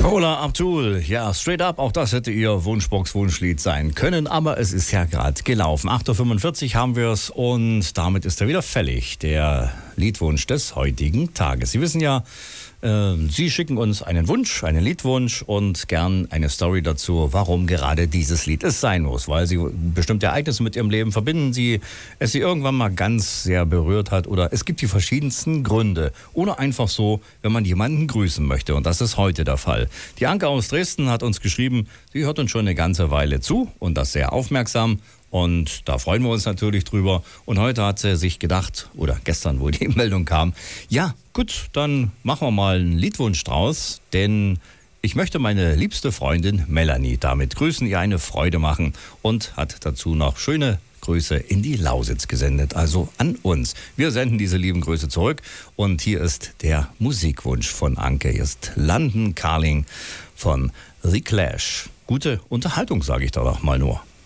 Paula Abdul, ja, straight up, auch das hätte ihr Wunschbox-Wunschlied sein können, aber es ist ja gerade gelaufen. 8.45 Uhr haben wir es und damit ist er wieder fällig, der Liedwunsch des heutigen Tages. Sie wissen ja, Sie schicken uns einen Wunsch, einen Liedwunsch und gern eine Story dazu, warum gerade dieses Lied es sein muss, weil Sie bestimmte Ereignisse mit Ihrem Leben verbinden, es Sie irgendwann mal ganz sehr berührt hat oder es gibt die verschiedensten Gründe oder einfach so, wenn man jemanden grüßen möchte und das ist heute der Fall. Die Anke aus Dresden hat uns geschrieben, sie hört uns schon eine ganze Weile zu und das sehr aufmerksam. Und da freuen wir uns natürlich drüber. Und heute hat sie sich gedacht, oder gestern, wo die Meldung kam, ja, gut, dann machen wir mal einen Liedwunsch draus, denn ich möchte meine liebste Freundin Melanie damit grüßen, ihr eine Freude machen und hat dazu noch schöne Grüße in die Lausitz gesendet, also an uns. Wir senden diese lieben Grüße zurück und hier ist der Musikwunsch von Anke. Hier ist London Calling von The Clash. Gute Unterhaltung, sage ich da doch mal nur.